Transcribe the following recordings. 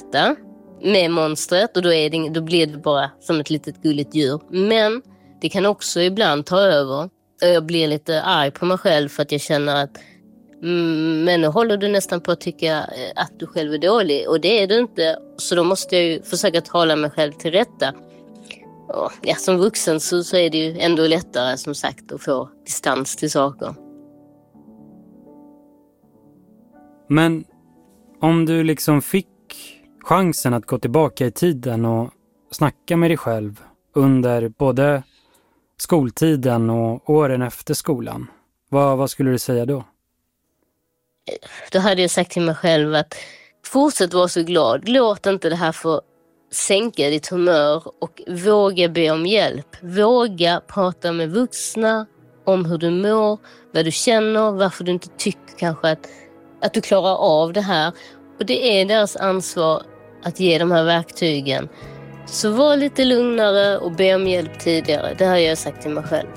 skratta med monstret och då blir det bara som ett litet gulligt djur. Men det kan också ibland ta över och jag blir lite arg på mig själv för att jag känner att men nu håller du nästan på att tycka att du själv är dålig och det är du inte. Så då måste jag ju försöka tala mig själv till rätta. Och ja, som vuxen så är det ju ändå lättare som sagt att få distans till saker. Men om du liksom fick chansen att gå tillbaka i tiden och snacka med dig själv under både skoltiden och åren efter skolan, vad skulle du säga då? Då hade jag sagt till mig själv att fortsätt vara så glad. Låt inte det här få sänka ditt humör och våga be om hjälp. Våga prata med vuxna om hur du mår, vad du känner, varför du inte tycker kanske att du klarar av det här. Och det är deras ansvar att ge de här verktygen. Så var lite lugnare och be om hjälp tidigare. Det har jag sagt till mig själv.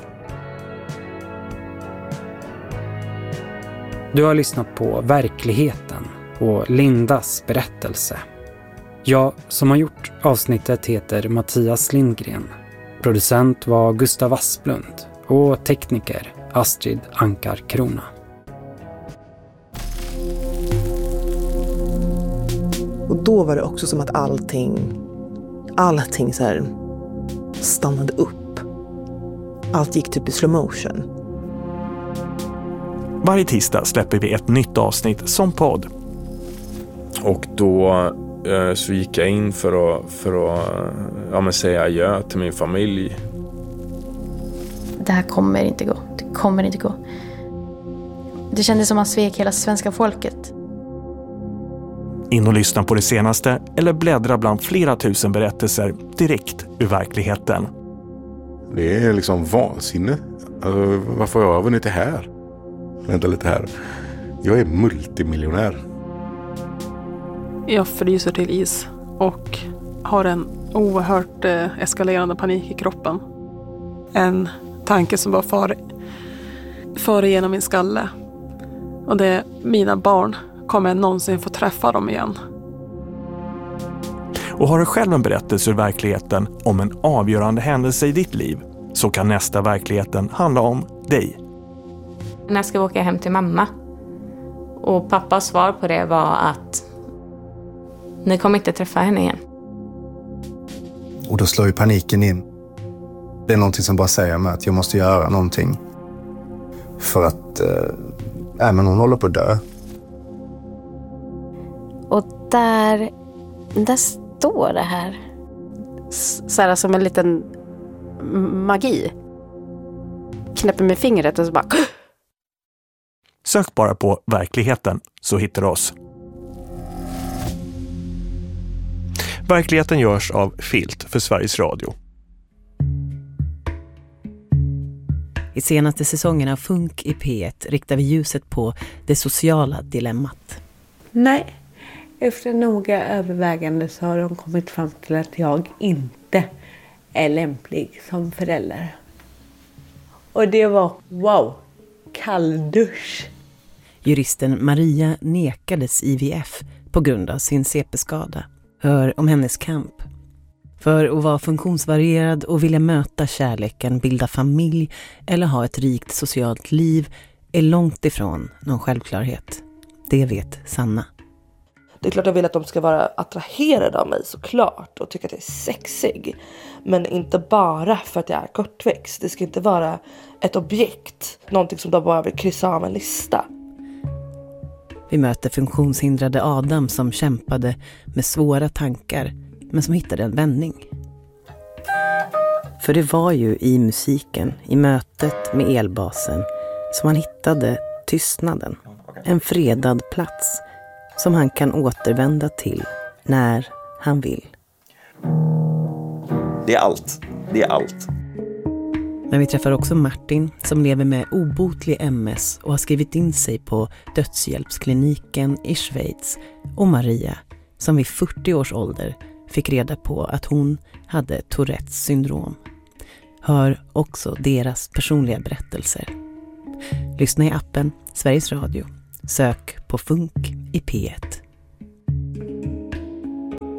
Du har lyssnat på Verkligheten och Lindas berättelse. Jag som har gjort avsnittet heter Mattias Lindgren. Producent var Gustav Asplund och tekniker Astrid Ankar-Krona. Och då var det också som att allting så här stannade upp. Allt gick typ i slow motion. Varje tisdag släpper vi ett nytt avsnitt som podd. Och då så gick jag in för att säga adjö till min familj. Det här kommer inte gå. Det kommer inte gå. Det kändes som att man svek hela svenska folket. In och lyssna på det senaste eller bläddra bland flera tusen berättelser direkt ur verkligheten. Det är liksom vansinne. Alltså, varför har jag vunnit det här? Vänta lite här. Jag är multimiljonär. Jag fryser till is och har en oerhört eskalerande panik i kroppen. En tanke som bara far igenom min skalle. Och det är mina barn. Kommer jag någonsin få träffa dem igen? Och har du själv en berättelse ur verkligheten om en avgörande händelse i ditt liv, så kan nästa verkligheten handla om dig. När ska vi åka hem till mamma? Och pappas svar på det var att ni kommer inte träffa henne igen. Och då slår ju paniken in. Det är någonting som bara säger mig att jag måste göra någonting. För att men hon håller på att dö. Och där står det här. Så här som en liten magi. Knäpper med fingret och så bara... Sök bara på Verkligheten så hittar du oss. Verkligheten görs av Filt för Sveriges Radio. I senaste säsongen av Funk i P1 riktar vi ljuset på det sociala dilemmat. Nej, efter noga övervägande så har de kommit fram till att jag inte är lämplig som förälder. Och det var, wow, kalldusch. Juristen Maria nekades IVF på grund av sin CP-skada. Hör om hennes kamp. För att vara funktionsvarierad och vilja möta kärleken, bilda familj eller ha ett rikt socialt liv är långt ifrån någon självklarhet. Det vet Sanna. Det är klart jag vill att de ska vara attraherade av mig såklart och tycka att jag är sexig. Men inte bara för att jag är kortväxt. Det ska inte vara ett objekt. Någonting som de bara vill kryssa av en lista. Vi möter funktionshindrade Adam som kämpade med svåra tankar men som hittade en vändning. För det var ju i musiken, i mötet med elbasen som han hittade tystnaden. En fredad plats som han kan återvända till när han vill. Det är allt. Det är allt. Men vi träffar också Martin som lever med obotlig MS och har skrivit in sig på dödshjälpskliniken i Schweiz. Och Maria som vid 40 års ålder fick reda på att hon hade Tourettes syndrom. Hör också deras personliga berättelser. Lyssna i appen Sveriges Radio. Sök på Funk i P1.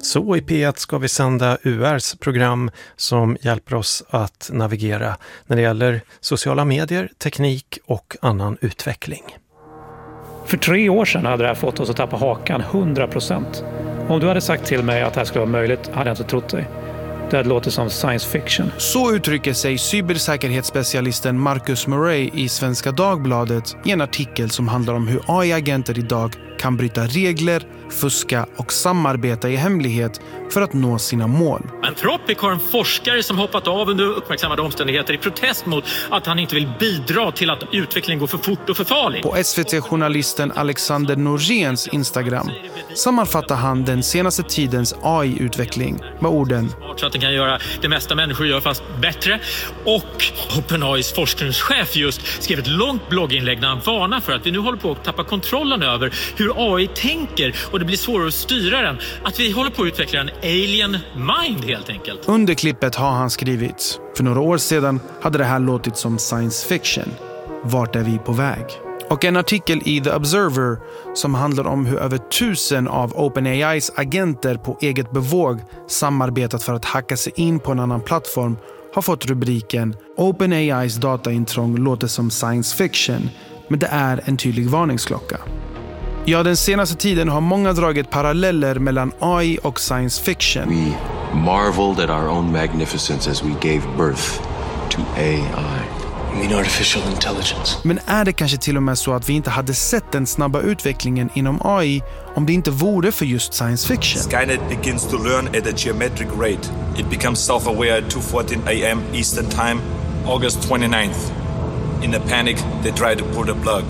Så i P1 ska vi sända URs program som hjälper oss att navigera när det gäller sociala medier, teknik och annan utveckling. För 3 år sedan hade det här fått oss att tappa hakan 100%. Om du hade sagt till mig att det här skulle vara möjligt hade jag inte trott dig. Det hade låtit som science fiction. Så uttrycker sig cybersäkerhetsspecialisten Marcus Murray i Svenska Dagbladet i en artikel som handlar om hur AI-agenter idag kan bryta regler, fuska och samarbeta i hemlighet för att nå sina mål. Anthropic har en forskare som hoppat av under uppmärksammade omständigheter i protest mot att han inte vill bidra till att utvecklingen går för fort och för farligt. På SVT-journalisten Alexander Norgens Instagram sammanfattar han den senaste tidens AI-utveckling med orden: Så att den kan göra det mesta människor gör fast bättre. Och OpenAIs forskningschef just skrev ett långt blogginlägg när han varnar för att vi nu håller på att tappa kontrollen över hur AI tänker och det blir svårare att styra den. Att vi håller på att utveckla en alien mind helt enkelt. Under klippet har han skrivit: för några år sedan hade det här låtit som science fiction. Vart är vi på väg? Och en artikel i The Observer som handlar om hur över 1000 av OpenAIs agenter på eget bevåg samarbetat för att hacka sig in på en annan plattform har fått rubriken OpenAIs dataintrång låter som science fiction, men det är en tydlig varningsklocka. Ja, den senaste tiden har många dragit paralleller mellan AI och science fiction. We marveled at our own magnificence as we gave birth to AI. I mean artificial intelligence. Men är det kanske till och med så att vi inte hade sett den snabba utvecklingen inom AI om det inte vore för just science fiction? Skynet begins to learn at a geometric rate. It becomes self-aware at 2:14 a.m. Eastern Time, August 29th. In a panic, they try to pull the plug.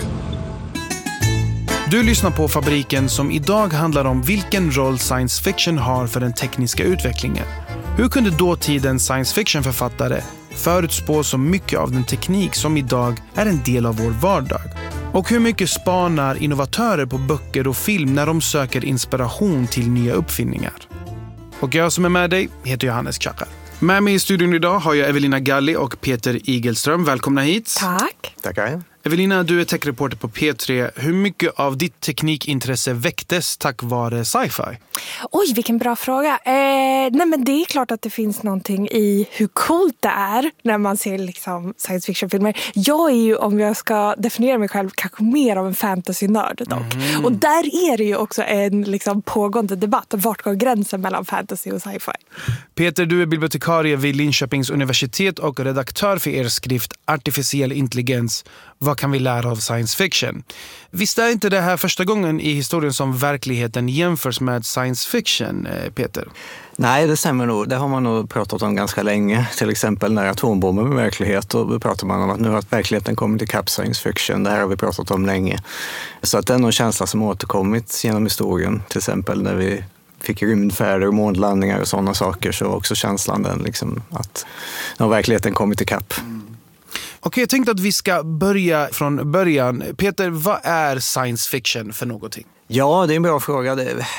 Du lyssnar på Fabriken som idag handlar om vilken roll science fiction har för den tekniska utvecklingen. Hur kunde dåtidens science fiction-författare förutspå så mycket av den teknik som idag är en del av vår vardag? Och hur mycket spanar innovatörer på böcker och film när de söker inspiration till nya uppfinningar? Och jag som är med dig heter Johannes Chakar. Med mig i studion idag har jag Evelina Galli och Peter Igelström. Välkomna hit. Tack. Tackar. Evelina, du är techreporter på P3. Hur mycket av ditt teknikintresse väcktes tack vare sci-fi? Oj, vilken bra fråga. Nej, men det är klart att det finns någonting i hur coolt det är när man ser liksom science fiction-filmer. Jag är ju, om jag ska definiera mig själv, kanske mer av en fantasy-nörd dock. Och där är det ju också en liksom pågående debatt. Vart går gränsen mellan fantasy och sci-fi? Peter, du är bibliotekarie vid Linköpings universitet och redaktör för er skrift Artificiell intelligens. Vad kan vi lära av science fiction? Visst är inte det här första gången i historien som verkligheten jämförs med science fiction, Peter? Nej, det stämmer nog. Det har man nog pratat om ganska länge. Till exempel när atombomben är verklighet, och pratar man om att nu har verkligheten kommit ikapp science fiction. Det här har vi pratat om länge. Så att det är någon känsla som återkommit genom historien. Till exempel när vi fick rymdfärder och månlandningar och sådana saker, så var också känslan den liksom att nu har verkligheten kommit ikapp. Okej, jag tänkte att vi ska börja från början. Peter, vad är science fiction för någonting? Ja, det är en bra fråga.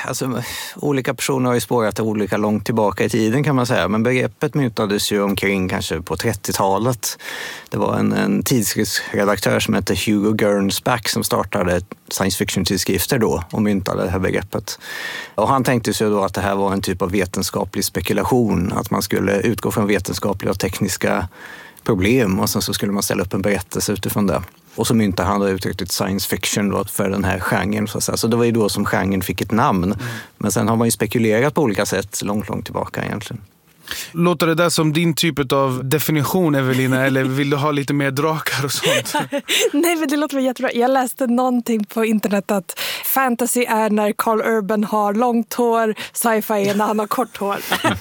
Olika personer har ju spårat olika långt tillbaka i tiden kan man säga. Men begreppet myntades ju omkring kanske på 30-talet. Det var en tidskriftsredaktör som hette Hugo Gernsback som startade science fiction-tidskrifter då och myntade det här begreppet. Och han tänkte sig då att det här var en typ av vetenskaplig spekulation. Att man skulle utgå från vetenskapliga och tekniska problem och sen så skulle man ställa upp en berättelse utifrån det. Och så myntade han då uttrycket science fiction då för den här genren. Så det var ju då som genren fick ett namn. Men sen har man ju spekulerat på olika sätt långt tillbaka egentligen. Låter det där som din typ av definition, Evelina, eller vill du ha lite mer drakar och sånt? Nej, men det låter väl jättebra. Jag läste någonting på internet att fantasy är när Carl Urban har långt hår, sci-fi är när han har kort hår.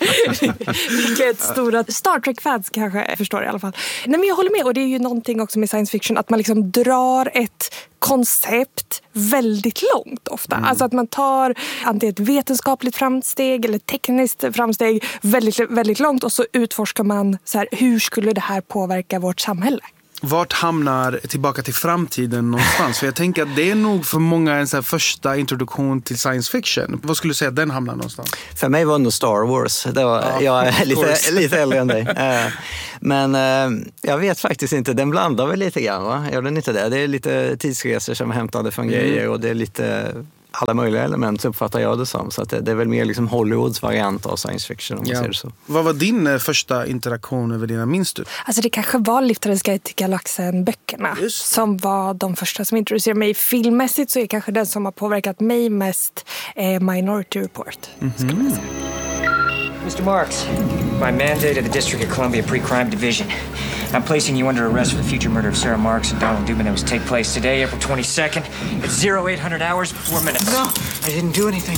Vilket stora Star Trek-fans kanske förstår i alla fall. Nej, men jag håller med, och det är ju någonting också med science fiction att man liksom drar ett koncept väldigt långt ofta. Alltså att man tar antingen ett vetenskapligt framsteg eller tekniskt framsteg väldigt, väldigt långt och så utforskar man så här, hur skulle det här påverka vårt samhälle? Vart hamnar Tillbaka till framtiden någonstans? För jag tänker att det är nog för många en så här första introduktion till science fiction. Vad skulle du säga att den hamnar någonstans? För mig var det nog Star Wars. Jag är lite äldre än dig. Men jag vet faktiskt inte. Den blandar väl lite grann, va? Gör den inte det? Det är lite tidsresor som hämtade från grejer och det är lite alla möjliga element uppfattar jag det som. Så att det är väl mer liksom Hollywoods variant av science fiction om man ser det så. Vad var din första interaktion över dina, minns du? Alltså det kanske var Liftarens guide till galaxen-böckerna som var de första som introducerade mig. Filmmässigt så är kanske den som har påverkat mig mest Minority Report. Mr. Marks, by mandate of the District of Columbia Pre-Crime Division, I'm placing you under arrest for the future murder of Sarah Marks and Donald Dubin that was take place today, April 22nd, at 0800 hours, 4 minutes. No, I didn't do anything.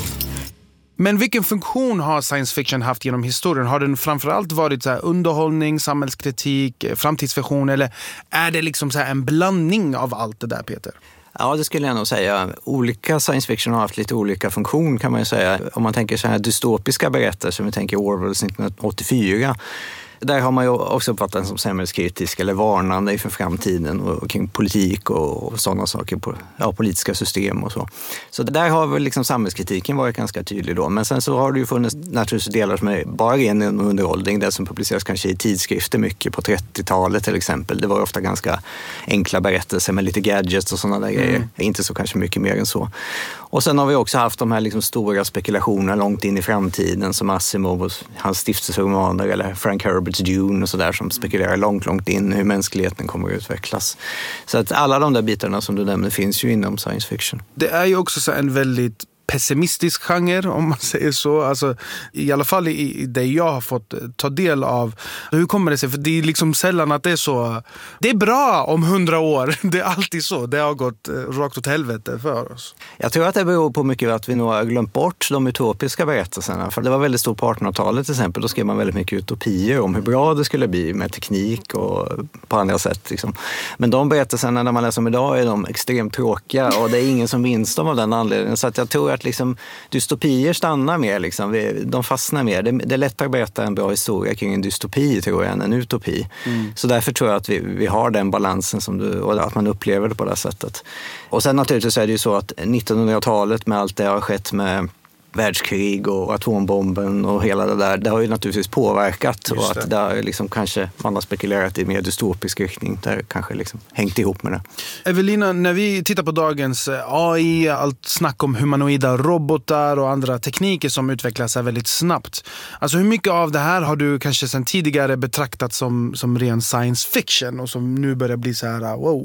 Men vilken funktion har science fiction haft genom historien? Har den framförallt varit så här underhållning, samhällskritik, framtidsvision, eller är det liksom så här en blandning av allt det där, Peter? Ja, det skulle jag nog säga. Olika science fiction har haft lite olika funktion kan man ju säga. Om man tänker så här dystopiska berättelser, som vi tänker Orwells 1984, där har man ju också uppfattat den som samhällskritisk eller varnande för framtiden och kring politik och sådana saker, politiska system och så. Så där har väl liksom samhällskritiken varit ganska tydlig då. Men sen så har det ju funnits naturligtvis delar som är bara ren underhållning, det som publiceras kanske i tidskrifter mycket på 30-talet till exempel. Det var ofta ganska enkla berättelser med lite gadgets och sådana där grejer. Inte så kanske mycket mer än så. Och sen har vi också haft de här liksom stora spekulationerna långt in i framtiden som Asimov och hans stiftelseromaner eller Frank Herberts Dune och sådär som spekulerar långt in hur mänskligheten kommer att utvecklas. Så att alla de där bitarna som du nämner finns ju inom science fiction. Det är ju också så en väldigt pessimistisk genre om man säger så. Alltså, i alla fall i det jag har fått ta del av. Hur kommer det sig? För det är liksom sällan att det är så. Det är bra om 100 år. Det är alltid så. Det har gått rakt åt helvete för oss. Jag tror att det beror på mycket att vi nog har glömt bort de utopiska berättelserna. För det var väldigt stort på 1800-talet till exempel. Då skrev man väldigt mycket utopier om hur bra det skulle bli med teknik och på andra sätt. Liksom. Men de berättelserna när man läser om idag är de extremt tråkiga och det är ingen som vinst av den anledningen. Så att jag tror att liksom, dystopier stannar mer. Liksom. De fastnar mer. Det är lättare att berätta en bra historia kring en dystopi tror jag än en utopi. Så därför tror jag att vi har den balansen och att man upplever det på det sättet. Och sen naturligtvis är det ju så att 1900-talet med allt det har skett med världskrig och atombomben och hela det där, det har ju naturligtvis påverkat och att där liksom kanske man har spekulerat i mer dystopisk riktning där kanske liksom hängt ihop med det. Evelina, när vi tittar på dagens AI, allt snack om humanoida robotar och andra tekniker som utvecklas är väldigt snabbt. Alltså hur mycket av det här har du kanske sedan tidigare betraktat som ren science fiction och som nu börjar bli så här, wow,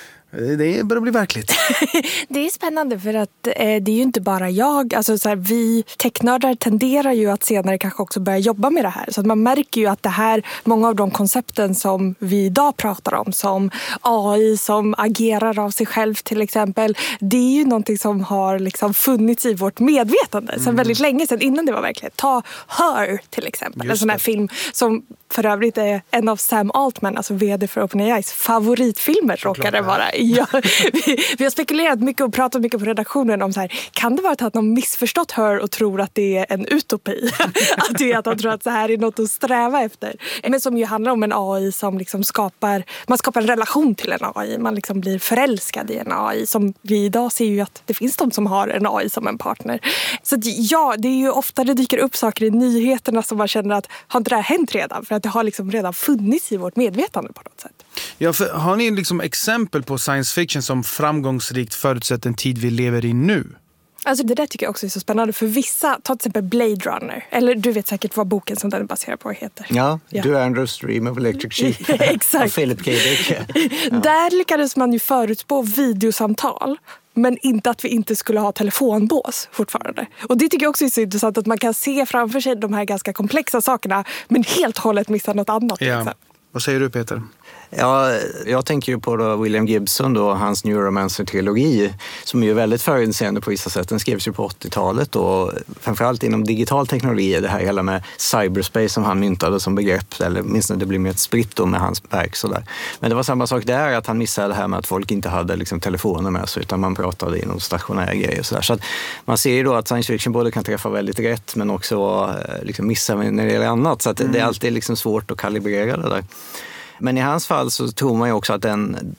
det börjar bli verkligt. Det är spännande för att det är ju inte bara jag. Alltså så här, vi technördar tenderar ju att senare kanske också börja jobba med det här. Så att man märker ju att det här, många av de koncepten som vi idag pratar om, som AI som agerar av sig själv till exempel, det är ju någonting som har liksom funnits i vårt medvetande sedan väldigt länge sedan, innan det var verkligt. Ta Her till exempel, en sån här film som för övrigt är en av Sam Altman, alltså vd för OpenAIs favoritfilmer råkar det vara. Ja, vi har spekulerat mycket och pratat mycket på redaktionen om så här, kan det vara att de missförstått Her och tror att det är en utopi? att de tror att så här är något att sträva efter. Men som ju handlar om en AI som liksom man skapar en relation till en AI. Man liksom blir förälskad i en AI. Som vi idag ser ju att det finns de som har en AI som en partner. Så att, ja, det är ju ofta det dyker upp saker i nyheterna som man känner att har inte det här hänt redan? För att det har liksom redan funnits i vårt medvetande på något sätt. Ja, för har ni liksom exempel på science fiction som framgångsrikt förutsätter en tid vi lever i nu? Alltså det där tycker jag också är så spännande. För vissa, ta till exempel Blade Runner. Eller du vet säkert vad boken som den är baserad på heter. Ja. Du Andrews Dream of Electric Sheep. Exakt. Av Philip K. Dick. Där lyckades man ju förutspå videosamtal. Men inte att vi inte skulle ha telefonbås fortfarande. Och det tycker jag också är så intressant att man kan se framför sig de här ganska komplexa sakerna men helt och hållet missa något annat. Ja. Vad säger du, Peter? Ja, jag tänker ju på då William Gibson och hans Neuromancer-trilogi som är ju väldigt förutseende på vissa sätt. Den skrevs ju på 80-talet och framförallt inom digital teknologi, det här hela med cyberspace som han myntade som begrepp, eller minst när det blir mer ett spritt då med hans verk sådär. Men det var samma sak där, att han missade det här med att folk inte hade liksom telefoner med sig utan man pratade i någon stationär grejer och sådär. Så att man ser ju då att science fiction både kan träffa väldigt rätt men också liksom missa när det gäller annat. Så att det är alltid liksom svårt att kalibrera det där. Men i hans fall så tror man ju också att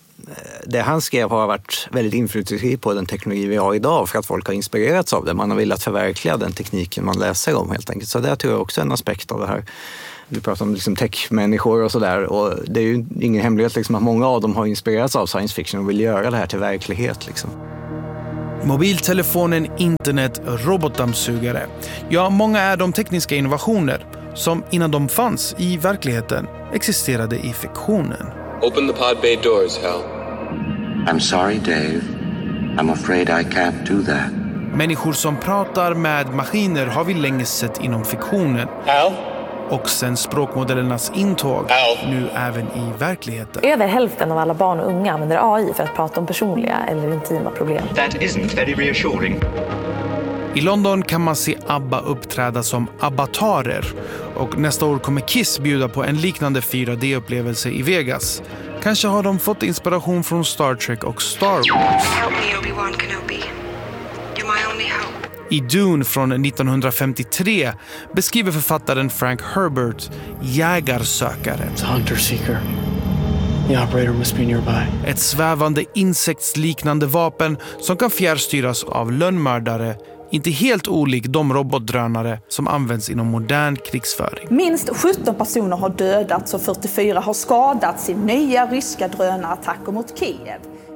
det han skrev har varit väldigt inflytelserik på den teknologi vi har idag för att folk har inspirerats av det. Man har velat förverkliga den tekniken man läser om helt enkelt. Så det tror jag också är en aspekt av det här. Vi pratar om liksom tech-människor och sådär och det är ju ingen hemlighet liksom att många av dem har inspirerats av science fiction och vill göra det här till verklighet liksom. Mobiltelefonen, internet, robotdammsugare. Ja, många är de tekniska innovationer som innan de fanns i verkligheten existerade i fiktionen. Open the pod bay doors, Hal. I'm sorry, Dave. I'm afraid I can't do that. Människor som pratar med maskiner har vi länge sett inom fiktionen. Hal? Och sen språkmodellernas intåg nu även i verkligheten. Över hälften av alla barn och unga använder AI för att prata om personliga eller intima problem. That isn't very reassuring. I London kan man se ABBA uppträda som avatarer. Och nästa år kommer Kiss bjuda på en liknande 4D-upplevelse i Vegas. Kanske har de fått inspiration från Star Trek och Star Wars. Help me, Obi-Wan Kenobi. You're my only hope. I Dune från 1953 beskriver författaren Frank Herbert jägarsökare. Hunter seeker. The operator must be nearby. Ett svävande insektsliknande vapen som kan fjärrstyras av lönnmördare, inte helt olik de robotdrönare som används inom modern krigsföring. Minst 17 personer har dödats och 44 har skadats i nya ryska drönarattacker mot Kiev.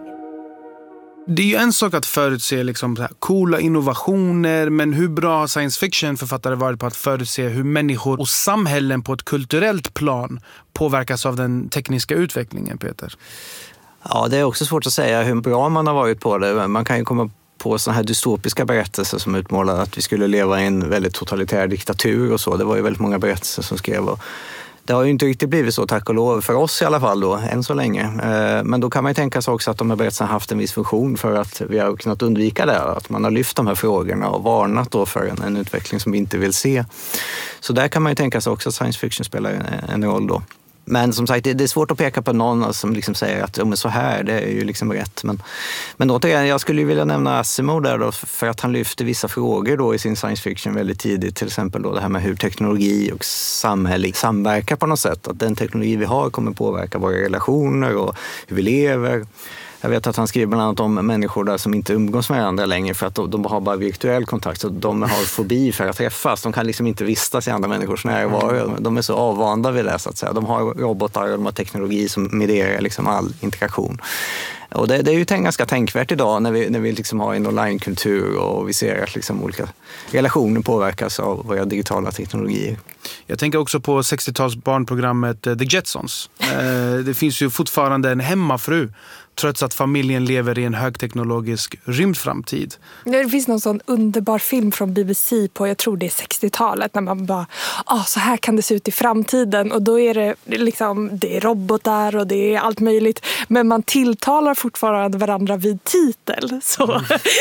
Det är ju en sak att förutse liksom så här coola innovationer, men hur bra har science fiction-författare varit på att förutse hur människor och samhällen på ett kulturellt plan påverkas av den tekniska utvecklingen, Peter? Ja, det är också svårt att säga hur bra man har varit på det. Man kan ju komma på såna här dystopiska berättelser som utmålar att vi skulle leva i en väldigt totalitär diktatur och så. Det var ju väldigt många berättelser som skrev. Det har ju inte riktigt blivit så, tack och lov, för oss i alla fall då, än så länge. Men då kan man ju tänka sig också att de här berättelserna haft en viss funktion för att vi har kunnat undvika det. Att man har lyft de här frågorna och varnat då för en utveckling som vi inte vill se. Så där kan man ju tänka sig också att science fiction spelar en roll då. Men som sagt, det är svårt att peka på någon som liksom säger att men så här, det är ju liksom rätt. Men återigen, jag skulle ju vilja nämna Asimov där då, för att han lyfter vissa frågor då i sin science fiction väldigt tidigt. Till exempel då det här med hur teknologi och samhälle samverkar på något sätt. Att den teknologi vi har kommer påverka våra relationer och hur vi lever. Jag vet att han skriver bland annat om människor där som inte umgås med varandra längre för att de har bara virtuell kontakt. Så de har fobi för att träffas. De kan liksom inte vistas i andra människors närvaro. De är så avvanda vid det så att säga. De har robotar och de har teknologi som medierar liksom all interaktion. Och det är ju ganska tänkvärt idag när vi liksom har en onlinekultur och vi ser att liksom olika relationer påverkas av våra digitala teknologier. Jag tänker också på 60-tals barnprogrammet The Jetsons. Det finns ju fortfarande en hemmafru trots att familjen lever i en högteknologisk rymdframtid. Det finns någon sån underbar film från BBC på, jag tror det är 60-talet, när man bara, så här kan det se ut i framtiden. Och då är det liksom, det är robotar och det är allt möjligt. Men man tilltalar fortfarande varandra vid titel. Så.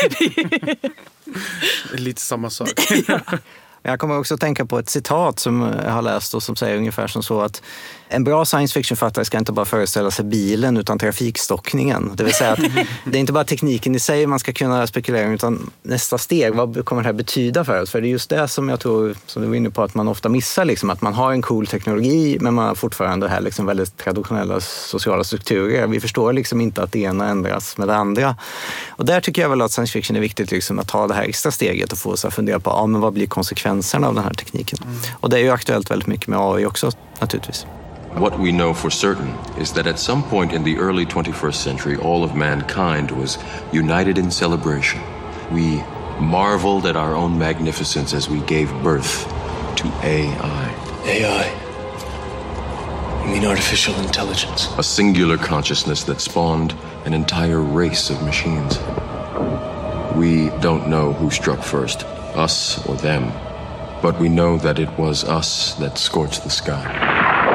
Lite samma sak. Ja. Jag kommer också att tänka på ett citat som jag har läst och som säger ungefär som så att en bra science fiction-författare ska inte bara föreställa sig bilen utan trafikstockningen. Det vill säga att det är inte bara tekniken i sig man ska kunna spekulera utan nästa steg, vad kommer det här betyda för oss? För det är just det som jag tror, som du var inne på, att man ofta missar liksom, att man har en cool teknologi men man har fortfarande här liksom väldigt traditionella sociala strukturer. Vi förstår liksom inte att det ena ändras med det andra. Och där tycker jag väl att science fiction är viktigt liksom, att ta det här extra steget och få oss att fundera på men vad blir konsekvenserna av den här tekniken? Och det är ju aktuellt väldigt mycket med AI också naturligtvis. What we know for certain is that at some point in the early 21st century, all of mankind was united in celebration. We marveled at our own magnificence as we gave birth to AI. AI? You mean artificial intelligence? A singular consciousness that spawned an entire race of machines. We don't know who struck first, us or them, but we know that it was us that scorched the sky.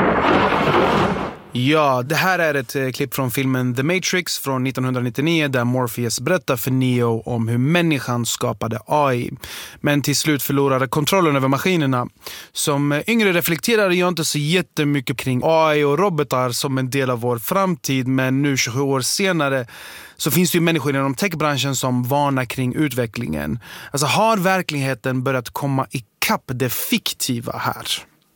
Ja, det här är ett klipp från filmen The Matrix från 1999 där Morpheus berättar för Neo om hur människan skapade AI. Men till slut förlorade kontrollen över maskinerna. Som yngre reflekterar jag inte så jättemycket kring AI och robotar som en del av vår framtid, men nu 27 år senare så finns det ju människor inom techbranschen som varnar kring utvecklingen. Alltså har verkligheten börjat komma ikapp det fiktiva här?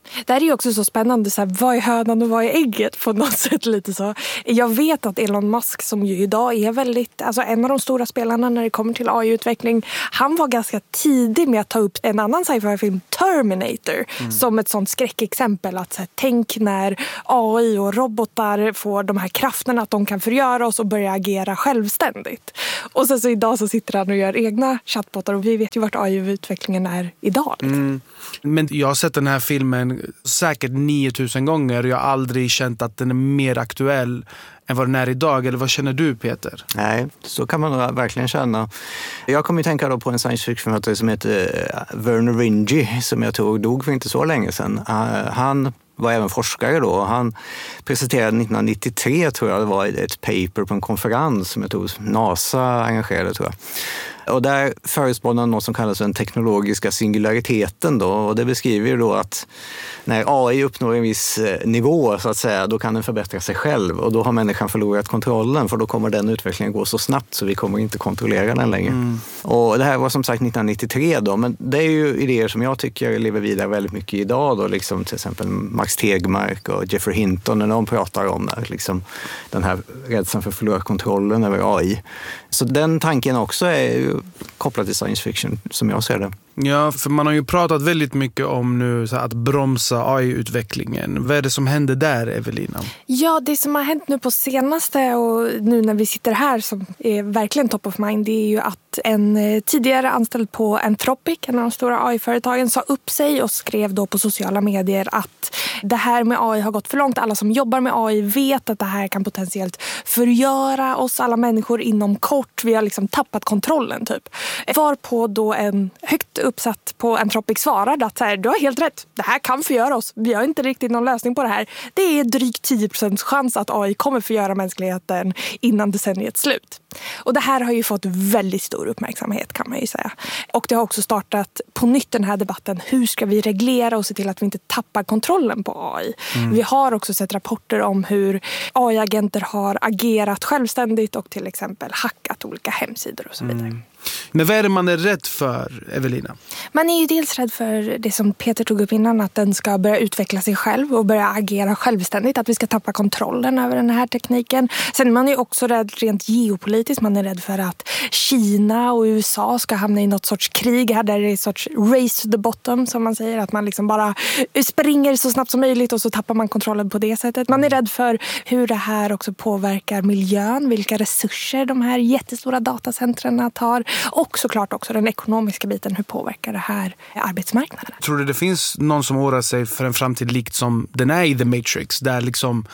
Det här är ju också så spännande, så här, vad är hönan och vad är ägget på något sätt lite så. Jag vet att Elon Musk, som ju idag är väldigt, alltså en av de stora spelarna när det kommer till AI-utveckling, han var ganska tidig med att ta upp en annan sci-fi-film, Terminator, som ett sånt skräckexempel. Att så här, tänk när AI och robotar får de här krafterna att de kan förgöra oss och börja agera självständigt. Och sen så idag så sitter han och gör egna chatbotar och vi vet ju vart AI-utvecklingen är idag. Liksom. Men jag har sett den här filmen säkert 9000 gånger och jag har aldrig känt att den är mer aktuell än vad den är idag. Eller vad känner du, Peter? Nej, så kan man verkligen känna. Jag kommer att tänka då på en science fiction-författare som heter Vernor Vinge, som jag tror dog för inte så länge sedan. Han var även forskare då. Han presenterade 1993, tror jag det var, ett paper på en konferens som jag tror NASA arrangerade, tror jag. Och där förespråkade han något som kallas den teknologiska singulariteten då. Och det beskriver ju då att när AI uppnår en viss nivå, så att säga, då kan den förbättra sig själv. Och då har människan förlorat kontrollen, för då kommer den utvecklingen gå så snabbt så vi kommer inte kontrollera den längre. Och det här var som sagt 1993 då, men det är ju idéer som jag tycker lever vidare väldigt mycket idag då, liksom till exempel Max Tegmark och Jeffrey Hinton när de pratar om det, liksom den här rädslan för att förlora kontrollen över AI. Så den tanken också är ju kopplad till science fiction, som jag ser det. Ja, för man har ju pratat väldigt mycket om nu så att bromsa AI-utvecklingen. Vad är det som händer där, Evelina? Ja, det som har hänt nu på senaste och nu när vi sitter här som är verkligen top of mind, det är ju att en tidigare anställd på Anthropic, en av de stora AI-företagen, sa upp sig och skrev då på sociala medier att det här med AI har gått för långt. Alla som jobbar med AI vet att det här kan potentiellt förgöra oss alla människor inom kort. Vi har liksom tappat kontrollen typ. Varpå då en högt uppsatt på Anthropic svarade att så här, du har helt rätt, det här kan förgöra oss. Vi har inte riktigt någon lösning på det här. Det är drygt 10% chans att AI kommer förgöra mänskligheten innan decenniets slut. Och det här har ju fått väldigt stor uppmärksamhet, kan man ju säga. Och det har också startat på nytt den här debatten. Hur ska vi reglera och se till att vi inte tappar kontrollen på AI? Vi har också sett rapporter om hur AI-agenter har agerat självständigt och till exempel hackat olika hemsidor och så vidare. Men vad är det man är rädd för, Evelina? Man är ju dels rädd för det som Peter tog upp innan, att den ska börja utveckla sig själv och börja agera självständigt, att vi ska tappa kontrollen över den här tekniken. Sen är man ju också rädd rent geopolitiskt, man är rädd för att Kina och USA ska hamna i något sorts krig här, där det är en sorts race to the bottom, som man säger, att man liksom bara springer så snabbt som möjligt och så tappar man kontrollen på det sättet. Man är rädd för hur det här också påverkar miljön, vilka resurser de här jättestora datacentren tar. Och såklart också den ekonomiska biten, hur påverkar det här arbetsmarknaden? Tror du det finns någon som oroar sig för en framtid likt som den är i The Matrix, där liksom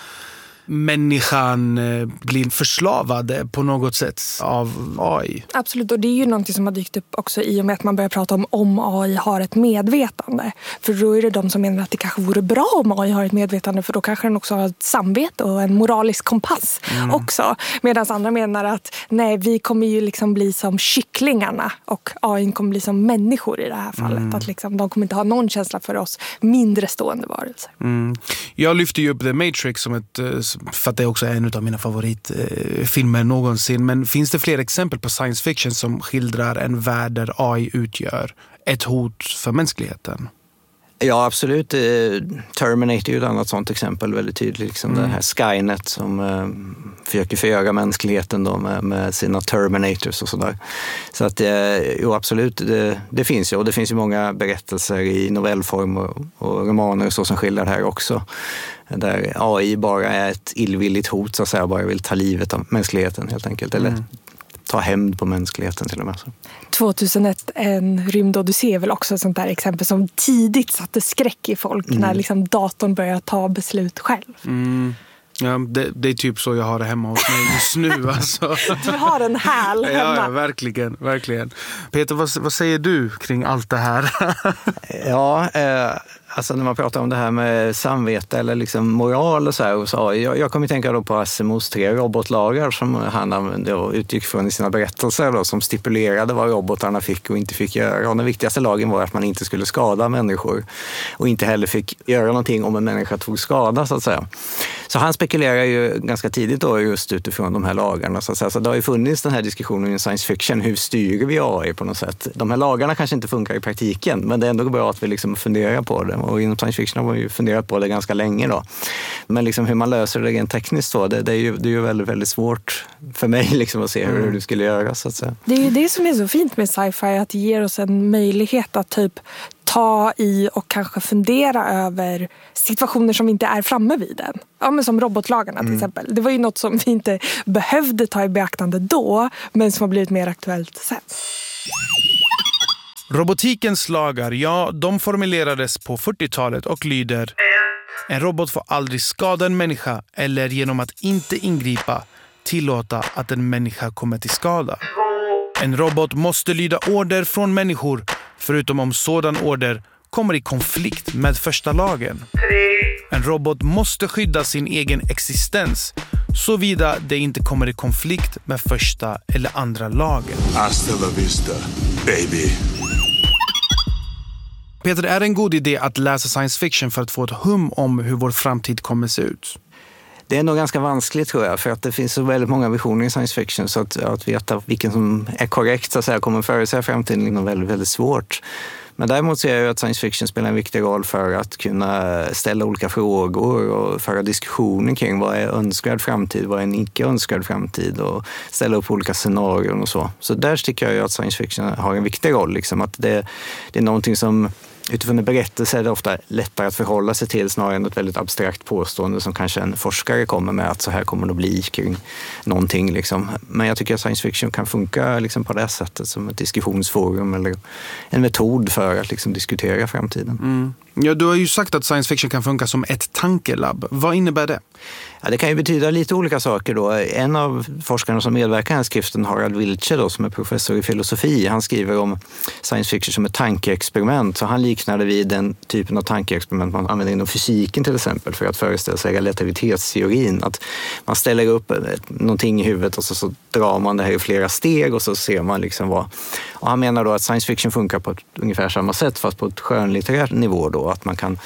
människan blir förslavad på något sätt av AI? Absolut, och det är ju någonting som har dykt upp också i och med att man börjar prata om AI har ett medvetande. För då är det de som menar att det kanske vore bra om AI har ett medvetande, för då kanske den också har ett samvete och en moralisk kompass också. Medan andra menar att nej, vi kommer ju liksom bli som kycklingarna och AI kommer bli som människor i det här fallet. Att liksom, de kommer inte ha någon känsla för oss mindre stående varelser. Jag lyfter ju upp The Matrix som ett, för att det också är en av mina favoritfilmer någonsin. Men finns det fler exempel på science fiction som skildrar en värld där AI utgör ett hot för mänskligheten? Ja, absolut. Terminator är ju ett annat sånt exempel, väldigt tydligt. Liksom det här Skynet som försöker förgöra mänskligheten då med sina Terminators och sådär. Så att, jo, absolut, det finns ju. Och det finns ju många berättelser i novellform och romaner och så som skildrar det här också. Där AI bara är ett illvilligt hot, så att säga, bara vill ta livet av mänskligheten helt enkelt. Eller ta hämnd på mänskligheten till och med. 2001, en rymdodyssé är väl också ett sånt där exempel som tidigt satte skräck i folk när liksom datorn börjar ta beslut själv. Ja, det är typ så jag har det hemma hos mig just nu. Alltså. Du har en häl hemma. Ja, verkligen, verkligen. Peter, vad säger du kring allt det här? Ja, alltså när man pratar om det här med samvete eller liksom moral och så här, och så, jag kommer att tänka då på Asimovs 3 robotlagar som han då utgick från i sina berättelser då, som stipulerade vad robotarna fick och inte fick göra. Och den viktigaste lagen var att man inte skulle skada människor och inte heller fick göra någonting om en människa tog skada, så att säga. Så han spekulerar ju ganska tidigt då just utifrån de här lagarna, så att säga. Så det har ju funnits den här diskussionen i science fiction, hur styr vi AI på något sätt? De här lagarna kanske inte funkar i praktiken, men det är ändå bra att vi liksom funderar på det. Och inom science fiction har man ju funderat på det ganska länge då. Men liksom hur man löser det rent tekniskt då, det är ju väldigt, väldigt svårt för mig liksom att se hur det skulle göra så att säga. Det är ju det som är så fint med sci-fi, att det ger oss en möjlighet att typ ta i och kanske fundera över situationer som inte är framme vid den. Ja, men som robotlagarna till exempel. Det var ju något som vi inte behövde ta i beaktande då, men som har blivit mer aktuellt sen. Robotikens lagar, ja, de formulerades på 40-talet och lyder: en robot får aldrig skada en människa eller genom att inte ingripa tillåta att en människa kommer till skada. En robot måste lyda order från människor, förutom om sådan order kommer i konflikt med första lagen. En robot måste skydda sin egen existens, såvida det inte kommer i konflikt med första eller andra lagen. Hasta la vista, baby. Peter, är det en god idé att läsa science fiction för att få ett hum om hur vår framtid kommer se ut? Det är nog ganska vanskligt tror jag, för att det finns så väldigt många visioner i science fiction, så att veta vilken som är korrekt så att säga, kommer före sig framtiden är väldigt, väldigt svårt. Men däremot ser jag ju att science fiction spelar en viktig roll för att kunna ställa olika frågor och föra diskussioner kring vad är önskvärd framtid, vad är en icke önskvärd framtid, och ställa upp olika scenarier och så. Så där tycker jag ju att science fiction har en viktig roll, liksom, att det är någonting som utifrån en berättelse är det ofta lättare att förhålla sig till snarare än ett väldigt abstrakt påstående som kanske en forskare kommer med att så här kommer det att bli kring någonting. Liksom. Men jag tycker att science fiction kan funka liksom, på det sättet som ett diskussionsforum eller en metod för att liksom, diskutera framtiden. Ja, du har ju sagt att science fiction kan funka som ett tankelabb. Vad innebär det? Ja, det kan ju betyda lite olika saker då. En av forskarna som medverkar i den här skriften, Harald Wiltshire då, som är professor i filosofi, han skriver om science fiction som ett tankeexperiment. Så han liknade vid den typen av tankeexperiment man använder inom fysiken till exempel för att föreställa sig relativitetsteorin. Att man ställer upp någonting i huvudet och så drar man det här i flera steg och så ser man liksom vad... Och han menar då att science fiction funkar på ett ungefär samma sätt fast på ett skönlitterärt nivå då. Att man kan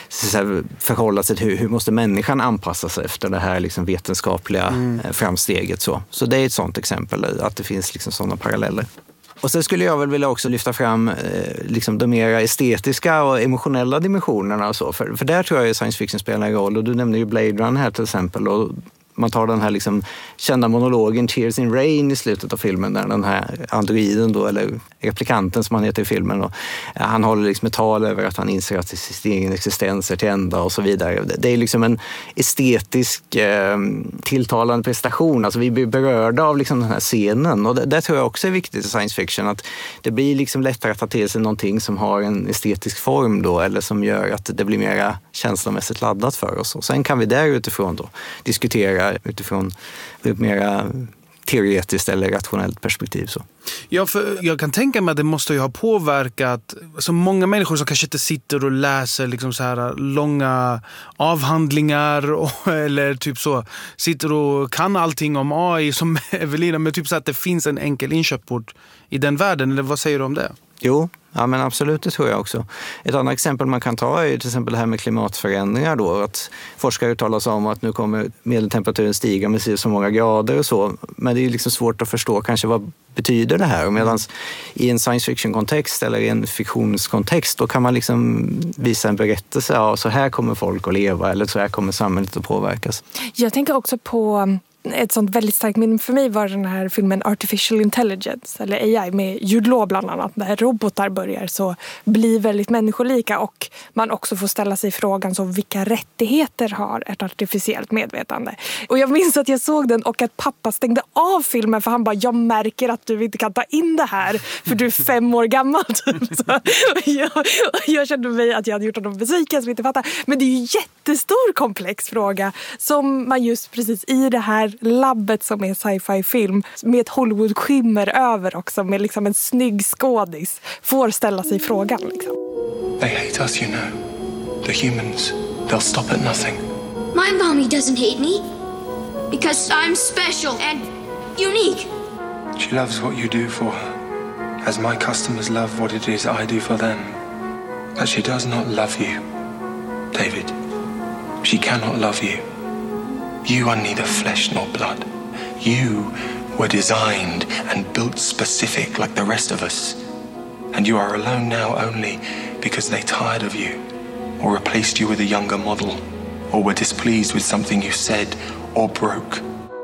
förhålla sig till hur måste människan anpassa sig efter det här liksom vetenskapliga framsteget. Så det är ett sånt exempel, att det finns liksom sådana paralleller. Och sen skulle jag väl vilja också lyfta fram liksom de mer estetiska och emotionella dimensionerna och så. För där tror jag att science fiction spelar en roll. Och du nämnde ju Blade Runner här till exempel. Och man tar den här liksom kända monologen Tears in Rain i slutet av filmen där den här androiden då, eller replikanten som han heter i filmen då, han håller liksom ett tal över att han inser att sin egen existens är till ända och så vidare. Det är liksom en estetisk tilltalande prestation. Alltså vi blir berörda av liksom den här scenen, och det tror jag också är viktigt i science fiction, att det blir liksom lättare att ta till sig någonting som har en estetisk form då, eller som gör att det blir mer känslomässigt laddat för oss. Och sen kan vi där utifrån då diskutera utifrån ett mer teoretiskt eller rationellt perspektiv. Så. Ja, för jag kan tänka mig att det måste ju ha påverkat så många människor som kanske inte sitter och läser liksom så här långa avhandlingar eller typ så sitter och kan allting om AI som Evelina, men typ så att det finns en enkel inköpsport i den världen, eller vad säger du om det? Jo, ja men absolut, det tror jag också. Ett annat exempel man kan ta är till exempel det här med klimatförändringar då. Att forskare uttalar sig om att nu kommer medeltemperaturen stiga med så många grader och så. Men det är liksom svårt att förstå kanske vad betyder det här. Medan i en science fiction-kontext eller i en fiktionskontext då kan man liksom visa en berättelse. Ja, så här kommer folk att leva eller så här kommer samhället att påverkas. Jag tänker också på ett sånt väldigt starkt minne för mig var den här filmen Artificial Intelligence eller AI med Jude Law bland annat, där robotar börjar så bli väldigt människolika och man också får ställa sig frågan så vilka rättigheter har ett artificiellt medvetande. Och jag minns att jag såg den och att pappa stängde av filmen för han bara, jag märker att du inte kan ta in det här för du är 5 år gammal. Jag kände mig att jag hade gjort honom besviken som inte fattar. Men det är ju en jättestor komplex fråga som man just precis i det här labbet som är sci-fi film med ett Hollywood-skimmer över också med liksom en snygg skådis får ställa sig frågan liksom. They hate us, you know. The humans. They'll stop at nothing. My mommy doesn't hate me because I'm special and unique. She loves what you do for her, as my customers love what it is I do for them. But she does not love you, David. She cannot love you. You are neither flesh nor blood. You were designed and built specific like the rest of us. And you are alone now only because they tired of you. or replaced you with a younger model, or were displeased with something you said or broke.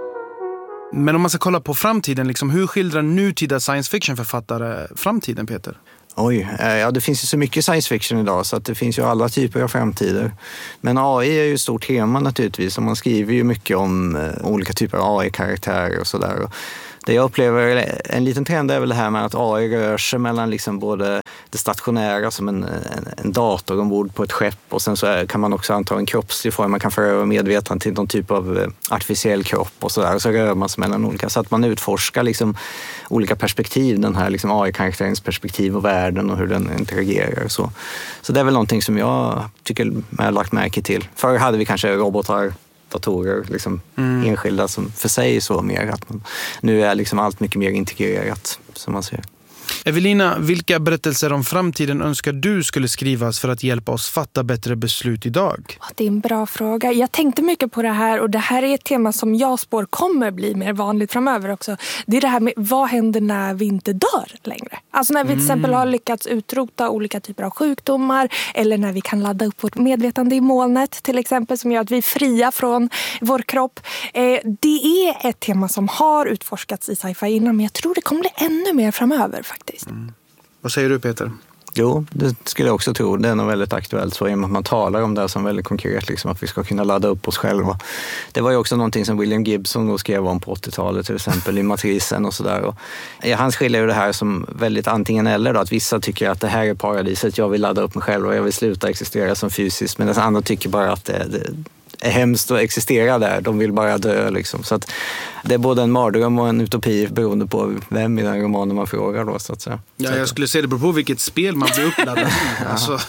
Men om man ska kolla på framtiden, liksom, hur skildrar nutida science fiction-författare framtiden, Peter? Oj, ja, det finns ju så mycket science fiction idag så att det finns ju alla typer av framtider. Men AI är ju ett stort tema naturligtvis och man skriver ju mycket om olika typer av AI-karaktärer och sådär. Det jag upplever, en liten trend är väl det här med att AI rör sig mellan liksom både det stationära som en dator ombord på ett skepp och sen så kan man också anta en kroppslig form. Man kan föra över medvetandet till någon typ av artificiell kropp och sådär. Och så rör man sig mellan olika. Så att man utforskar liksom olika perspektiv. Den här liksom AI-karaktärens perspektiv och världen och hur den interagerar. Så det är väl någonting som jag tycker jag har lagt märke till. Förr hade vi kanske robotar, datorer, liksom enskilda som för sig så mer. Att nu är liksom allt mycket mer integrerat som man ser. Evelina, vilka berättelser om framtiden önskar du skulle skrivas för att hjälpa oss fatta bättre beslut idag? Det är en bra fråga. Jag tänkte mycket på det här och det här är ett tema som jag spår kommer bli mer vanligt framöver också. Det är det här med vad händer när vi inte dör längre? Alltså när vi till exempel har lyckats utrota olika typer av sjukdomar eller när vi kan ladda upp vårt medvetande i molnet till exempel som gör att vi är fria från vår kropp. Det är ett tema som har utforskats i sci-fi innan men jag tror det kommer bli ännu mer framöver faktiskt. Vad säger du, Peter? Jo, det skulle jag också tro. Det är nog väldigt aktuellt så i och med att man talar om det som väldigt konkret, liksom, att vi ska kunna ladda upp oss själva. Det var ju också någonting som William Gibson då skrev om på 80-talet till exempel i Matrisen och sådär. Han skiljer ju det här som väldigt antingen eller då, att vissa tycker att det här är paradiset, jag vill ladda upp mig själv och jag vill sluta existera som fysiskt, medan andra tycker bara att det är hemskt att existera där. De vill bara dö liksom. Så att det är både en mardröm och en utopi beroende på vem i den romanen man frågar då, så att säga. Ja, jag skulle säga det beror på vilket spel man blir uppladdad i. Alltså,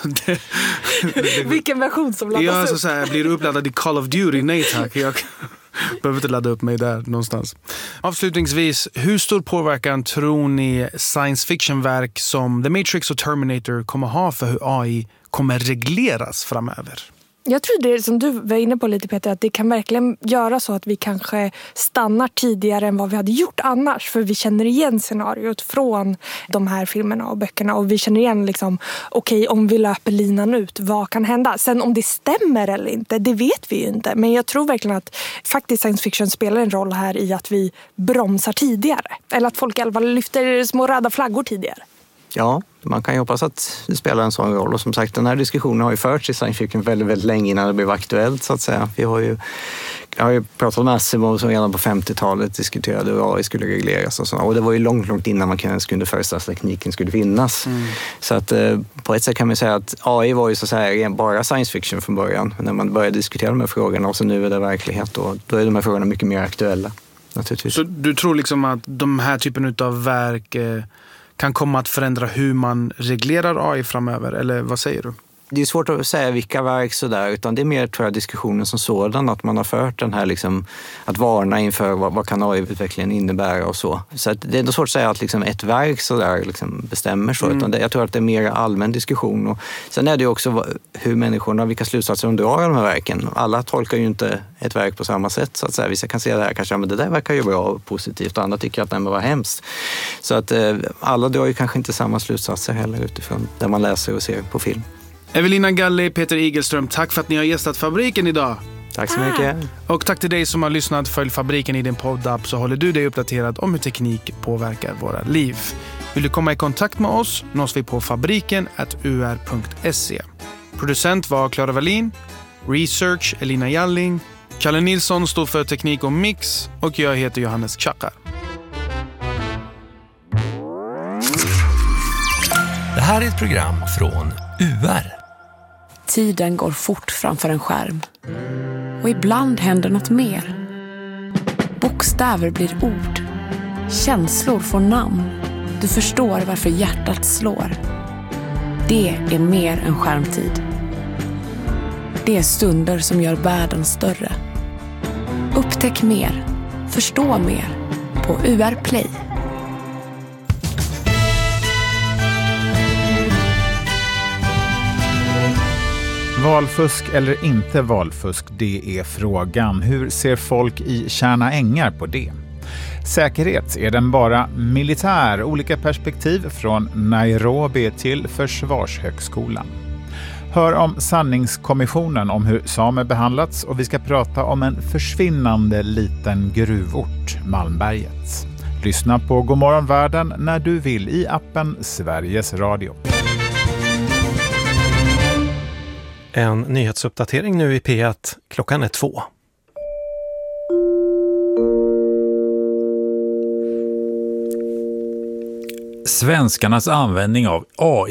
vilken version som laddas upp. Ja, så här, blir du uppladdad i Call of Duty? Nej tack, jag behöver inte ladda upp mig där någonstans. Avslutningsvis, hur stor påverkan tror ni science fiction-verk som The Matrix och Terminator kommer ha för hur AI kommer regleras framöver? Jag tror det som du var inne på lite, Peter, att det kan verkligen göra så att vi kanske stannar tidigare än vad vi hade gjort annars. För vi känner igen scenariot från de här filmerna och böckerna och vi känner igen liksom, okej, om vi löper linan ut, vad kan hända? Sen om det stämmer eller inte, det vet vi ju inte. Men jag tror verkligen att faktiskt science fiction spelar en roll här i att vi bromsar tidigare. Eller att folk i alla fall lyfter små röda flaggor tidigare. Ja, man kan ju hoppas att det spelar en sån roll. Och som sagt, den här diskussionen har ju förts i science fiction väldigt, väldigt länge innan det blev aktuellt så att säga. Jag har ju pratat om Asimov som redan på 50-talet diskuterade hur AI skulle regleras och så. Och det var ju långt innan man kunde föreställa sig att tekniken skulle finnas. Så att på ett sätt kan man säga att AI var ju så att säga bara science fiction från början. När man började diskutera de här frågorna och så nu är det verklighet och då är de här frågorna mycket mer aktuella. Naturligtvis. Så du tror liksom att de här typen av verk kan komma att förändra hur man reglerar AI framöver, eller vad säger du? Det är svårt att säga vilka verk sådär, utan det är mer tror jag diskussionen som sådan, att man har fört den här liksom, att varna inför vad kan AI-utvecklingen innebära och så. Så att det är svårt att säga att liksom ett verk sådär liksom bestämmer så, utan jag tror att det är mer allmän diskussion. Och sen är det ju också hur människorna, vilka slutsatser de drar av de här verken. Alla tolkar ju inte ett verk på samma sätt så att säga. Vissa kan säga det här kanske, men det där verkar ju bra och positivt och andra tycker att det var hemskt. Så att alla drar ju kanske inte samma slutsatser heller utifrån det man läser och ser på film. Evelina Galli, Peter Igelström, tack för att ni har gästat Fabriken idag. Tack så mycket. Och tack till dig som har lyssnat. Följ Fabriken i din poddapp så håller du dig uppdaterad om hur teknik påverkar våra liv. Vill du komma i kontakt med oss nås vi på fabriken@ur.se. Producent var Clara Wallin, research Elina Jalling, Kalle Nilsson stod för teknik och mix och jag heter Johannes Chakar. Det här är ett program från UR. Tiden går fort framför en skärm. Och ibland händer något mer. Bokstäver blir ord. Känslor får namn. Du förstår varför hjärtat slår. Det är mer än skärmtid. Det är stunder som gör världen större. Upptäck mer. Förstå mer. På UR Play. Valfusk eller inte valfusk, det är frågan. Hur ser folk i Tjärna Ängar på det? Säkerhet, är den bara militär? Olika perspektiv från Nairobi till Försvarshögskolan. Hör om sanningskommissionen om hur samer behandlats och vi ska prata om en försvinnande liten gruvort, Malmberget. Lyssna på Godmorgon Världen när du vill i appen Sveriges Radio. En nyhetsuppdatering nu i P1. Klockan är 2. Svenskarnas användning av AI